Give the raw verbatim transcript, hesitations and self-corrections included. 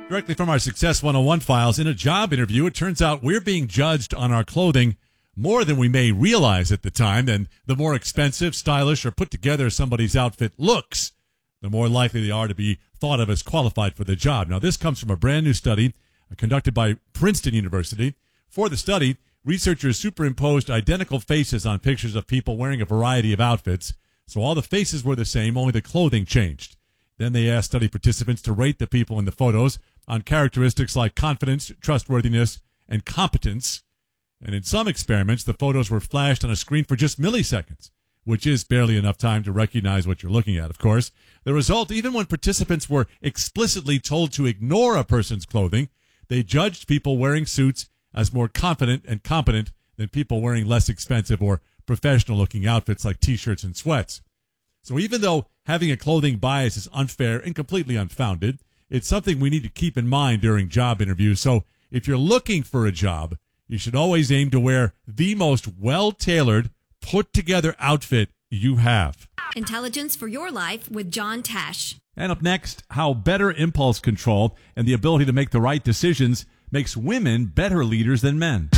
Directly from our Success one oh one files, in a job interview, it turns out we're being judged on our clothing more than we may realize at the time. And the more expensive, stylish, or put together somebody's outfit looks, the more likely they are to be thought of as qualified for the job. Now, this comes from a brand new study conducted by Princeton University. For the study, researchers superimposed identical faces on pictures of people wearing a variety of outfits. So all the faces were the same, only the clothing changed. Then they asked study participants to rate the people in the photos on characteristics like confidence, trustworthiness, and competence. And in some experiments, the photos were flashed on a screen for just milliseconds, which is barely enough time to recognize what you're looking at, of course. The result, even when participants were explicitly told to ignore a person's clothing, they judged people wearing suits as more confident and competent than people wearing less expensive or professional-looking outfits like T-shirts and sweats. So even though having a clothing bias is unfair and completely unfounded, it's something we need to keep in mind during job interviews. So if you're looking for a job, you should always aim to wear the most well-tailored, put-together outfit you have. Intelligence for your life with John Tesh. And up next, how better impulse control and the ability to make the right decisions makes women better leaders than men.